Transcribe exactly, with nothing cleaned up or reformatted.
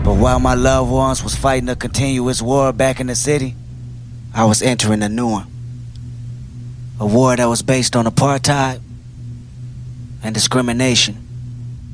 But while my loved ones was fighting a continuous war back in the city, I was entering a new one. A war that was based on apartheid and discrimination.